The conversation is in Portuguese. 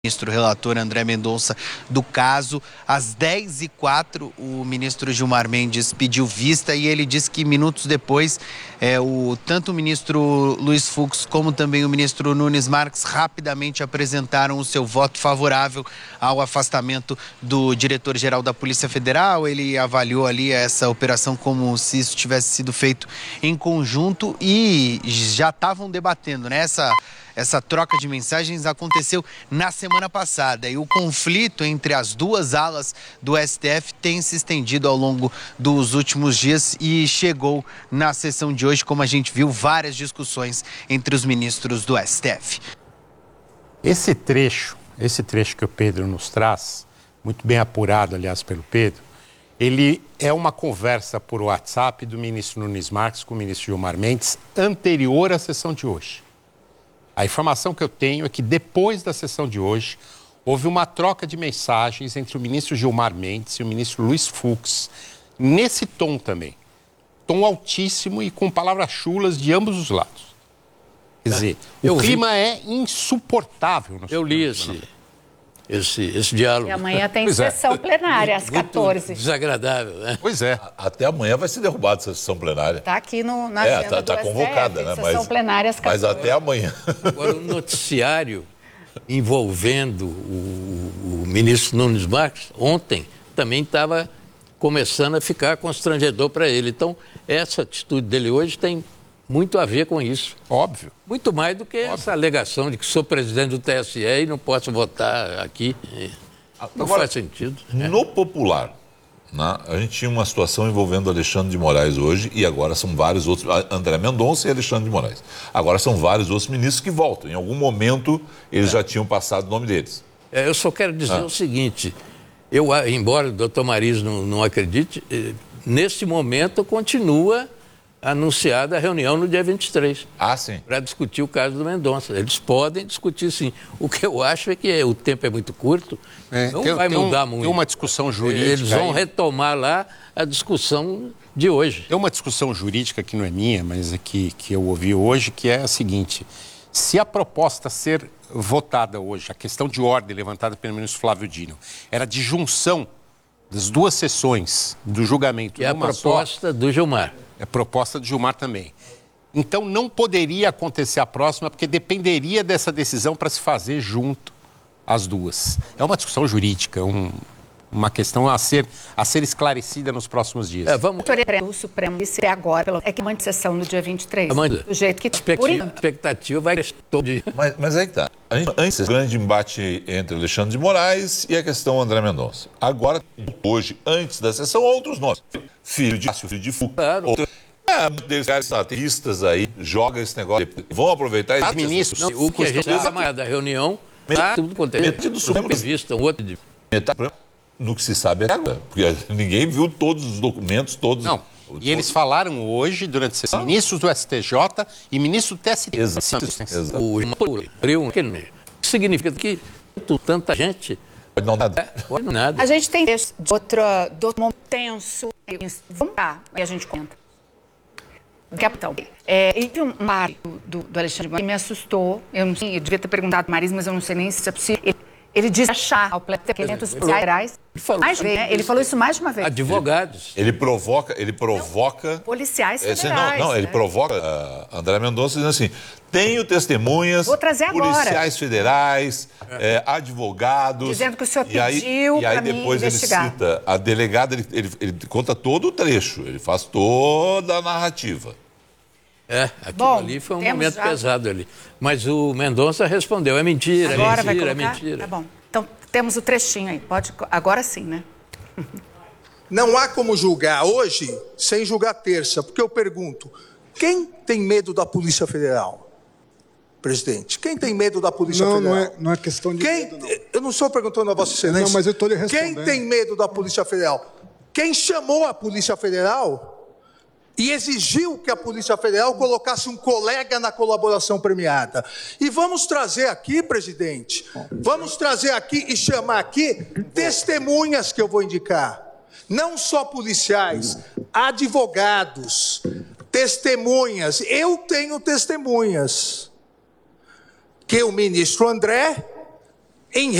Ministro relator André Mendonça do caso. Às 10h04, o ministro Gilmar Mendes pediu vista e ele disse que minutos depois, tanto o ministro Luiz Fux como também o ministro Nunes Marques rapidamente apresentaram o seu voto favorável ao afastamento do diretor-geral da Polícia Federal. Ele avaliou ali essa operação como se isso tivesse sido feito em conjunto e já estavam debatendo, né? Essa troca de mensagens aconteceu na semana passada e o conflito entre as duas alas do STF tem se estendido ao longo dos últimos dias e chegou na sessão de hoje, como a gente viu, várias discussões entre os ministros do STF. Esse trecho que o Pedro nos traz, muito bem apurado, aliás, pelo Pedro, ele é uma conversa por WhatsApp do ministro Nunes Marques com o ministro Gilmar Mendes anterior à sessão de hoje. A informação que eu tenho é que depois da sessão de hoje, houve uma troca de mensagens entre o ministro Gilmar Mendes e o ministro Luiz Fux, nesse tom também. Tom altíssimo e com palavras chulas de ambos os lados. Quer dizer, o clima é insuportável. Eu li esse diálogo. E amanhã tem sessão plenária às 14h. Desagradável, né? Pois é. Até amanhã vai ser derrubada essa sessão plenária. Está aqui na agenda tá do convocada, STF, né? sessão plenária às 14h. Mas até amanhã. Agora, o noticiário envolvendo o ministro Nunes Marques, ontem, também estava começando a ficar constrangedor para ele. Então, essa atitude dele hoje tem muito a ver com isso. Óbvio. Muito mais do que essa alegação de que sou presidente do TSE e não posso votar aqui. Não faz sentido. No popular, né, a gente tinha uma situação envolvendo Alexandre de Moraes hoje e agora são vários outros, André Mendonça e Alexandre de Moraes. Agora são vários outros ministros que voltam. Em algum momento eles já tinham passado o nome deles. Eu só quero dizer o seguinte, embora o doutor Mariz não acredite, nesse momento continua anunciada a reunião no dia 23. Ah, sim. Para discutir o caso do Mendonça. Eles podem discutir, sim. O que eu acho é que o tempo é muito curto, não vai mudar muito. Tem uma discussão jurídica. Eles vão retomar lá a discussão de hoje. Tem uma discussão jurídica que não é minha, mas é que eu ouvi hoje, que é a seguinte: se a proposta ser votada hoje, a questão de ordem levantada pelo ministro Flávio Dino, era de junção das duas sessões do julgamento. E a proposta do Gilmar. É proposta do Gilmar também. Então não poderia acontecer a próxima, porque dependeria dessa decisão para se fazer junto as duas. É uma discussão jurídica, uma questão a ser esclarecida nos próximos dias. O Supremo disse agora, é que mande sessão no dia 23. Do jeito que a expectativa vai de... Mas aí que tá. Antes, grande embate entre Alexandre de Moraes e a questão André Mendonça. Agora, hoje, antes da sessão, outros nomes. Filho de Fux. Claro. Desses artistas aí, joga esse negócio. Vão aproveitar esse ministros. O que a gente chama da reunião, tudo acontece. Do Supremo vista, outro de... No que se sabe é agora, porque ninguém viu todos os documentos, todos... Não, e eles falaram hoje, durante a sessão, ministros do STJ e ministro do TSE. Exato. O que significa que tanta gente... Pode não nada. Pode não nada. A gente tem outro momento tenso, vamos lá, e a gente conta. Capitão, e tem um mar do Alexandre que me assustou, eu não sei, eu devia ter perguntado ao Maris, mas eu não sei nem se é possível. Ele disse achar ao pleito que federais. Ele falou isso mais de uma vez. Advogados. Ele provoca. Policiais federais. Ele provoca André Mendonça dizendo assim: tenho testemunhas, vou trazer agora. Policiais federais, advogados. Dizendo que o senhor pediu para mim depois investigar. Ele cita a delegada, ele conta todo o trecho, ele faz toda a narrativa. Aquilo ali foi um momento pesado ali. Mas o Mendonça respondeu, é mentira, agora é mentira. Tá bom. Então, temos o trechinho aí. Agora sim, né? Não há como julgar hoje sem julgar terça, porque eu pergunto, quem tem medo da Polícia Federal? Presidente, quem tem medo da Polícia Federal? Não é questão de medo, não. Eu não estou perguntando a Vossa Excelência. Não, mas eu estou lhe respondendo. Quem tem medo da Polícia Federal? Quem chamou a Polícia Federal e exigiu que a Polícia Federal colocasse um colega na colaboração premiada. E vamos trazer aqui, presidente, vamos trazer aqui e chamar aqui testemunhas que eu vou indicar. Não só policiais, advogados, testemunhas. Eu tenho testemunhas. Que o ministro André em